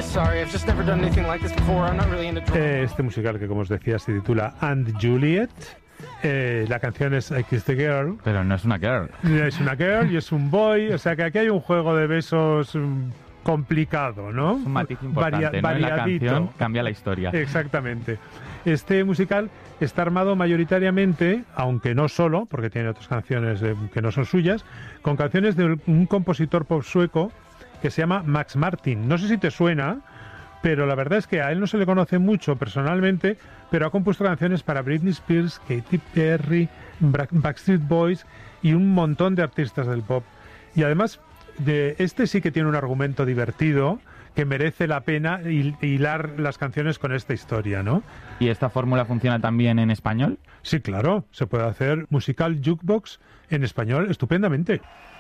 sorry, I've just never done anything like this before. I'm not really into drama. Este musical que, como os decía, se titula And Juliet. La canción es I Kissed the Girl. Pero no es una girl. Es una girl y es un boy. O sea que aquí hay un juego de besos complicado, ¿no? Es un matiz importante, ¿no? En la canción cambia la historia. Exactamente. Este musical está armado mayoritariamente, aunque no solo, porque tiene otras canciones que no son suyas, con canciones de un compositor pop sueco que se llama Max Martin. No sé si te suena, pero la verdad es que a él no se le conoce mucho personalmente, pero ha compuesto canciones para Britney Spears, Katy Perry, Backstreet Boys y un montón de artistas del pop. Y además, este sí que tiene un argumento divertido que merece la pena hilar las canciones con esta historia, ¿no? ¿Y esta fórmula funciona también en español? Sí, claro, se puede hacer musical jukebox en español estupendamente.